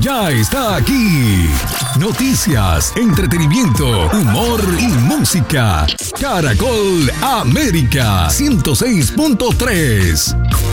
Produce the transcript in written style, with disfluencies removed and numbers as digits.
ya está aquí. Noticias, entretenimiento, humor y música. Caracol América 106.3.